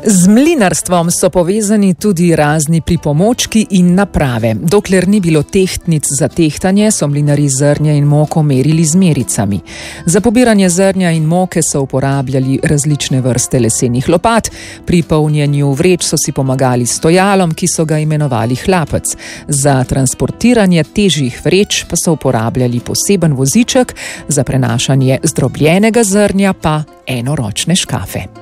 Z mlinarstvom so povezani tudi razni pripomočki in naprave. Dokler ni bilo tehtnic za tehtanje, so mlinari zrnje in moko merili z mericami. Za pobiranje zrnja in moke so uporabljali različne vrste lesenih lopat, pri polnjenju vreč so si pomagali s stojalom, ki so ga imenovali hlapec. Za transportiranje težjih vreč pa so uporabljali poseben voziček, za prenašanje zdrobljenega zrnja pa enoročne škafe.